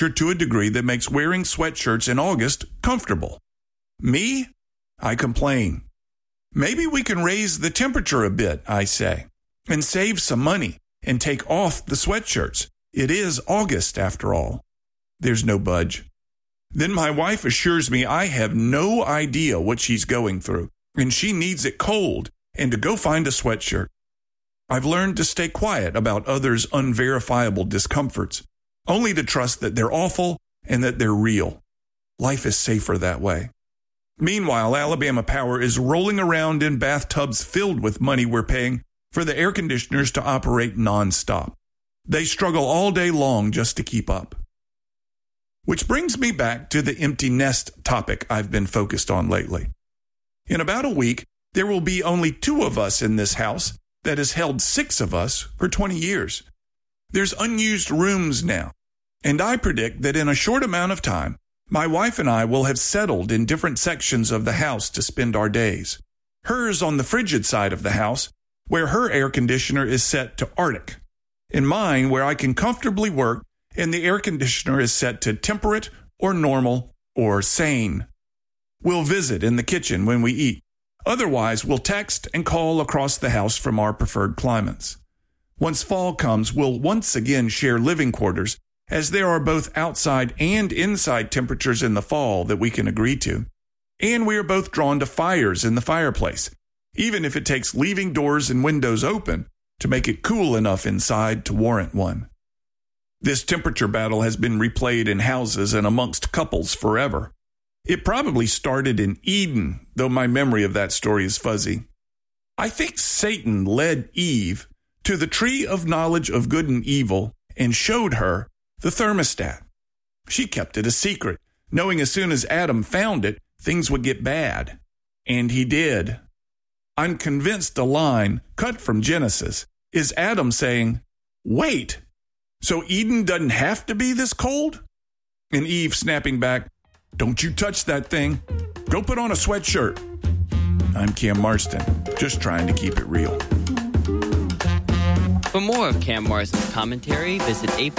to a degree that makes wearing sweatshirts in August comfortable. Me? I complain. Maybe we can raise the temperature a bit, I say, and save some money and take off the sweatshirts. It is August, after all. There's no budge. Then my wife assures me I have no idea what she's going through, and she needs it cold and to go find a sweatshirt. I've learned to stay quiet about others' unverifiable discomforts, only to trust that they're awful and that they're real. Life is safer that way. Meanwhile, Alabama Power is rolling around in bathtubs filled with money we're paying for the air conditioners to operate nonstop. They struggle all day long just to keep up. Which brings me back to the empty nest topic I've been focused on lately. In about a week, there will be only 2 of us in this house that has held 6 of us for 20 years. There's unused rooms now, and I predict that in a short amount of time, my wife and I will have settled in different sections of the house to spend our days. Hers on the frigid side of the house, where her air conditioner is set to Arctic, and mine where I can comfortably work and the air conditioner is set to temperate or normal or sane. We'll visit in the kitchen when we eat. Otherwise, we'll text and call across the house from our preferred climates. Once fall comes, we'll once again share living quarters, as there are both outside and inside temperatures in the fall that we can agree to. And we are both drawn to fires in the fireplace, even if it takes leaving doors and windows open to make it cool enough inside to warrant one. This temperature battle has been replayed in houses and amongst couples forever. It probably started in Eden, though my memory of that story is fuzzy. I think Satan led Eve to the tree of knowledge of good and evil and showed her the thermostat. She kept it a secret, knowing as soon as Adam found it, things would get bad. And he did. I'm convinced the line, cut from Genesis, is Adam saying, "Wait, so Eden doesn't have to be this cold?" And Eve snapping back, "Don't you touch that thing. Go put on a sweatshirt." I'm Cam Marston, just trying to keep it real. For more of Cam Marston's commentary, visit